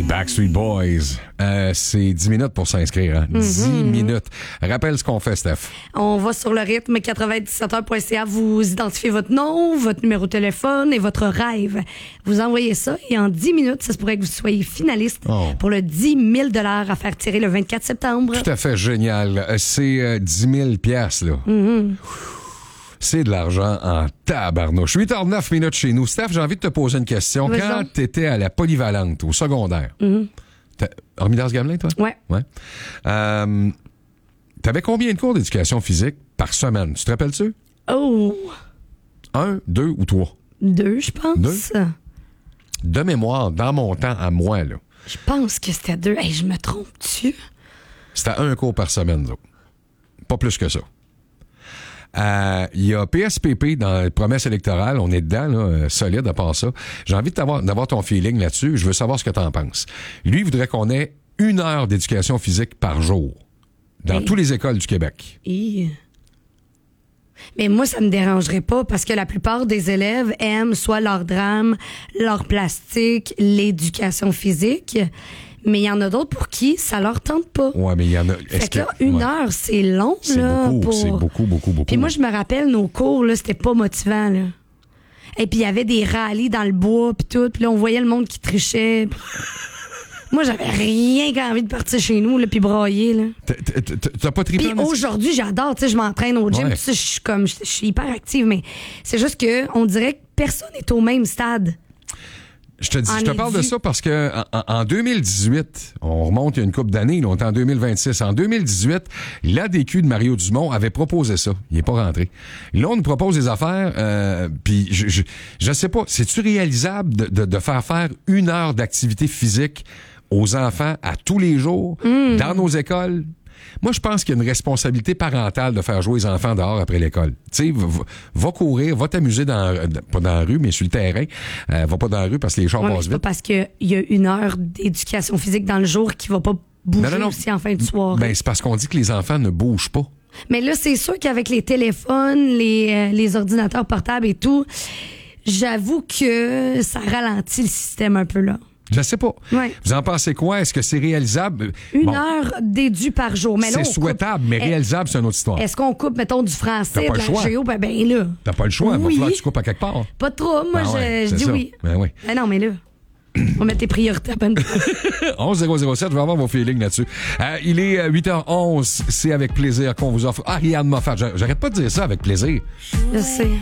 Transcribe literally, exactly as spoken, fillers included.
Backstreet Boys. Euh, c'est dix minutes pour s'inscrire. Hein? Mm-hmm. dix minutes. Rappelle ce qu'on fait, Steph. On va sur le rythme quatre-vingt-dix-sept heures point c a. Vous identifiez votre nom, votre numéro de téléphone et votre rêve. Vous envoyez ça et en dix minutes, ça se pourrait que vous soyez finaliste oh. pour le dix mille dollars à faire tirer le vingt-quatre septembre. Tout à fait génial. C'est euh, dix mille piastres, là. Mm-hmm. C'est de l'argent en tabarnouche. huit heures neuf minutes chez nous. Steph, j'ai envie de te poser une question. Vas-y Quand donc. tu étais à la polyvalente, au secondaire, Mm-hmm. t'as... Hormis Gamelin, toi? Ouais. Ouais. Euh, t'avais combien de cours d'éducation physique par semaine? Tu te rappelles-tu? Oh! Un, deux ou trois? Deux, je pense. Deux? De mémoire, dans mon temps à moi, là, Je pense que c'était deux. Hey, je me trompe-tu? c'était un cours par semaine, là. Pas plus que ça. Euh, Il y a P S P P dans les promesses électorales. On est dedans, là, euh, solide à part ça. J'ai envie de t'avoir, d'avoir ton feeling là-dessus. Je veux savoir ce que tu en penses. Lui, il voudrait qu'on ait une heure d'éducation physique par jour dans Hey. toutes les écoles du Québec. Hi. Mais moi, ça me dérangerait pas parce que la plupart des élèves aiment soit leur drame, leur plastique, l'éducation physique. Mais il y en a d'autres pour qui ça leur tente pas. Ouais, mais il y en a... Fait Est-ce que là, une ouais. heure, c'est long, C'est là. beaucoup, pour... c'est beaucoup, beaucoup, beaucoup. Puis moi, je me rappelle, nos cours, là, c'était pas motivant, là. Et puis, il y avait des rallyes dans le bois, puis tout. Puis là, on voyait le monde qui trichait. Puis... moi, j'avais rien qu'envie de partir chez nous, là, puis brailler, là. T'as- t'as- T'as pas trippé? Puis en- aujourd'hui, j'adore, tu sais, je m'entraîne au gym, Ouais. puis ça, je suis comme, je je suis hyper active, mais c'est juste que on dirait que personne n'est au même stade. Je te dis, En je te parle de édu. ça parce que en, en deux mille dix-huit, on remonte il y a une couple d'années, là, on est en deux mille vingt-six. En deux mille dix-huit, l'A D Q de Mario Dumont avait proposé ça. Il n'est pas rentré. Là, on nous propose des affaires, euh, puis je, je, je sais pas, c'est-tu réalisable de, de, de faire faire une heure d'activité physique aux enfants à tous les jours, dans nos écoles? Moi, je pense qu'il y a une responsabilité parentale de faire jouer les enfants dehors après l'école. Tu sais, va, va courir, va t'amuser dans, pas dans la rue, mais sur le terrain. Euh, va pas dans la rue parce que les chars Ouais, mais passent c'est pas vite. parce qu'il y a une heure d'éducation physique dans le jour qui va pas bouger Non, non, non. aussi en fin de soirée. Ben, c'est parce qu'on dit que les enfants ne bougent pas. Mais là, c'est sûr qu'avec les téléphones, les, euh, les ordinateurs portables et tout, j'avoue que ça ralentit le système un peu, là. Je sais pas. Ouais. Vous en pensez quoi? Est-ce que c'est réalisable? Une Bon, heure d'édu par jour. Mais là, c'est on coupe- souhaitable, mais Est- réalisable, c'est une autre histoire. Est-ce qu'on coupe, mettons, du français, T'as pas de le choix. la géo? Ben, ben là. T'as pas le choix, il va Oui. falloir que tu coupes à quelque part. Pas trop. Moi, Ben je, ouais, je c'est dis ça. oui. Ben oui. Ben non, mais là, on va mettre tes priorités à bonne place. onze zéro zéro sept, je vais avoir vos feelings là-dessus. Euh, il est euh, huit heures onze, c'est avec plaisir qu'on vous offre Ariane Moffat. J'arrête pas de dire ça avec plaisir. Je sais.